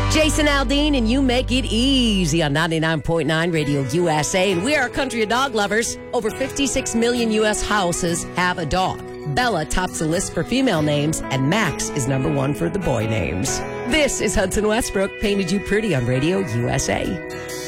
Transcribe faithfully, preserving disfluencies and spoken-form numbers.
Jason Aldean and You Make It Easy on ninety-nine point nine Radio U S A. And we are a country of dog lovers. Over fifty-six million U S houses have a dog. Bella tops the list for female names, and Max is number one for the boy names. This is Hudson Westbrook, Painted You Pretty on Radio U S A.